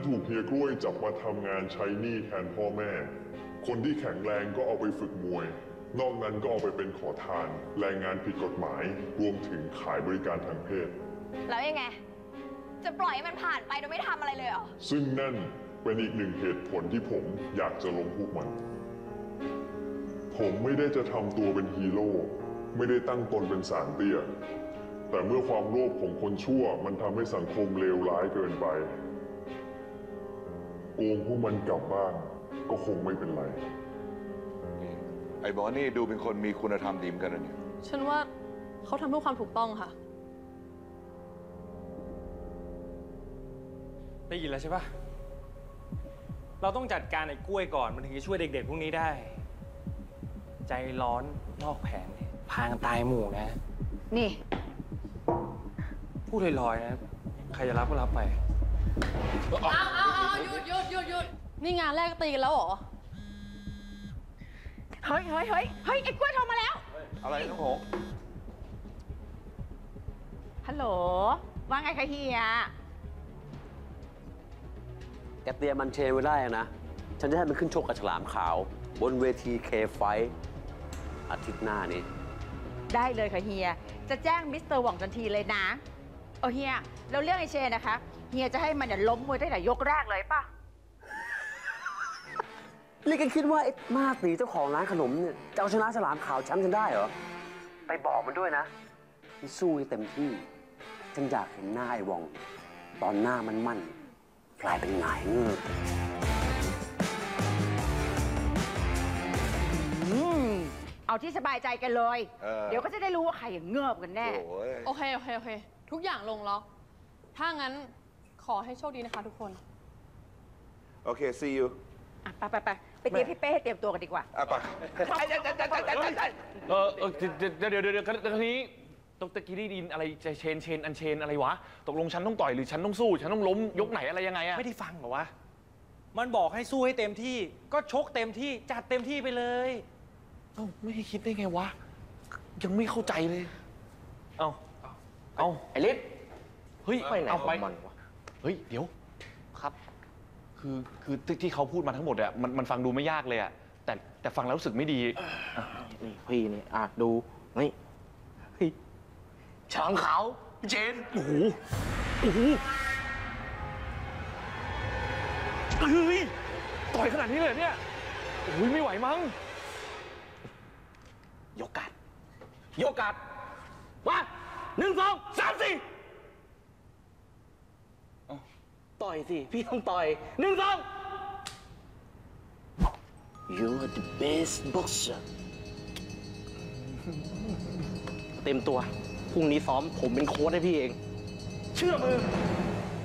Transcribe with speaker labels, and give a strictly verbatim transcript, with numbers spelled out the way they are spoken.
Speaker 1: ถูกเฮียกล้วยจับมาทำงานใช้หนี้แทนพ่อแม่คนที่แข็งแรงก็เอาไปฝึกมวยนอกนั้นก็เอาไปเป็นขอทานแรงงานผิดกฎหมายรวมถึงขายบริการทางเพศ
Speaker 2: แล้วยังไงจะปล่อยให้มันผ่านไปโดยไม่ทำอะไรเลยเหรอ
Speaker 1: ซึ่งนั่นเป็นอีกหนึ่งเหตุผลที่ผมอยากจะลงพวกมันผมไม่ได้จะทำตัวเป็นฮีโร่ไม่ได้ตั้งตนเป็นสารเตี้ยแต่เมื่อความโลภของคนชั่วมันทำให้สังคมเลวร้ายเกินไปโกงพวกมันกลับบ้านก็คงไม่เป็นไร
Speaker 3: ไอ้บอสนี่ดูเป็นคนมีคุณธรรมดีเหมือนกันนะเนี่ย
Speaker 4: ฉันว่าเขาทำเพื่อความถูกต้องค่ะ
Speaker 5: ได้ยินแล้วใช่ปะเราต้องจัดการไอ้กล้วยก่อนมันถึงจะช่วยเด็กๆพวกนี้ได้ใจร้อนนอกแผนพางตายหมู่นะ
Speaker 2: นี่
Speaker 5: พูดลอยๆนะใครจะรับก็รับไป
Speaker 4: เอาเอาเอาหยุดหยุดหยุดหยุดนี่งานแรกตีกันแล้วเหรอ
Speaker 2: เฮ้ยเฮ้ยเฮ้ยเฮ้ยไอ้กล้วยโทรมาแล้ว
Speaker 3: อะไรน้องหง
Speaker 2: ฮัลโหลว่าไงคะเฮีย
Speaker 6: แกเตรียมมันเชนไว้ได้นะฉันจะให้มันขึ้นชกกับฉลามขาวบนเวทีเคไฟอาทิตย์หน้านี้
Speaker 2: ได้เลยค่ะเฮียจะแจ้งมิสเตอร์หว่องทันทีเลยนะเออเฮียเราเรื่องไอเชนนะคะเฮียจะให้มันเนี่ยล้มมวยตั้งแต่ยกแรกเลยป่ะ
Speaker 6: นี่แกคิดว่าไอ้มาตีเจ้าของร้านขนมเนี่ยจะเอาชนะฉลามขาวแชมป์ฉันได้เหรอไปบอกมันด้วยนะมันสู้ให้เต็มที่ฉันอยากเห็นหน้าไอ้หว่องตอนหน้ามันมั่นกลายเป็นหงายเงือก
Speaker 2: เอาที่สบายใจกันเลยเ, เดี๋ยวก็จะได้รู้ว่าใครอย่างเงือบกันแน่
Speaker 4: โอเคโอเคโอเคทุกอย่างลงล็อกถ้างั้นขอให้โชคดีนะคะทุกคน
Speaker 3: โอเค see you
Speaker 2: อ่ะไปไปไปไปเตรียมพี่เป้ให้เตรียมตัวกันดีกว่า
Speaker 3: อ่ะไป
Speaker 5: เออเออเดี๋ยวเดี๋ยวเดี๋ยวเดี๋ยวทีนี้ตตะกี้ได้ยินอะไรเชนเชนอันเชนอะไรวะตกลงฉันต้องต่อยหรือฉันต้องสู้ฉันต้องล้มยกไหนอะไรยังไงอะ
Speaker 7: ไม่ได้ฟังเหรอวะมันบอกให้สู้ให้เต็มที่ก็ชกเต็มที่จัดเต็มที่ไปเลย
Speaker 5: เอ้าไม่ให้คิดได้ไงวะยังไม่เข้าใจเลยเอ้าเอ้า
Speaker 6: ไอ้ลิศ
Speaker 5: เฮ้ย
Speaker 6: ไปไหนเอาไปมันวะ
Speaker 5: เฮ้ยเดี๋ยว
Speaker 6: ครับ
Speaker 5: คือคือที่เขาพูดมาทั้งหมดอะมันมันฟังดูไม่ยากเลยอะแต่แต่ฟังแล้วรู้สึกไม่ดี
Speaker 7: นี่พี่นี่อ่ะดูนี่ฉลามขาวเจน
Speaker 5: โอ้โหโอ้โหเฮ้ยต่อยขนาดนี้เลยเนี่ยโอ้ยไม่ไหวมั้ง
Speaker 7: ยกกัดยกกัดมาหนึ่งสองสามสี่ต่อยสิพี่ต้องต่อยหนึ่งสอง You are the best boxer เต็มตัวพรุ่งนี้ซ้อมผมเป็นโค้ชให้พี่เองเชื่อมือ